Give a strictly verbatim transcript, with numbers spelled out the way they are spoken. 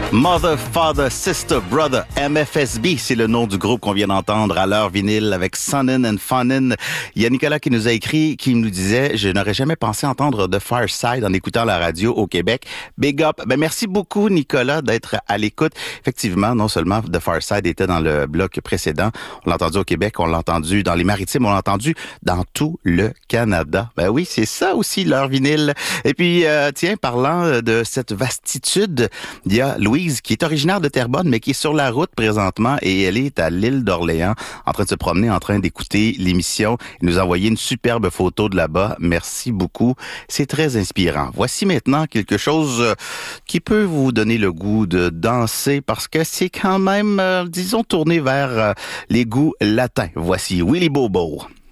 Mother, Father, Sister, Brother, M F S B, c'est le nom du groupe qu'on vient d'entendre à l'heure vinyle avec Sunnin' and Funnin'. Il y a Nicolas qui nous a écrit, qui nous disait « Je n'aurais jamais pensé entendre The Far Side en écoutant la radio au Québec. Big up! » Ben, merci beaucoup, Nicolas, d'être à l'écoute. Effectivement, non seulement The Far Side était dans le bloc précédent, on l'a entendu au Québec, on l'a entendu dans les Maritimes, on l'a entendu dans tout le Canada. Ben oui, c'est ça aussi, l'heure vinyle. Et puis, euh, tiens, parlant de cette vastitude, il y a Louise qui est originaire de Terrebonne, mais qui est sur la route présentement et elle est à l'île d'Orléans, en train de se promener, en train d'écouter l'émission. Elle nous a envoyé une superbe photo de là-bas. Merci beaucoup. C'est très inspirant. Voici maintenant quelque chose qui peut vous donner le goût de danser parce que c'est quand même, euh, disons, tourné vers euh, les goûts latins. Voici Willy Bobo.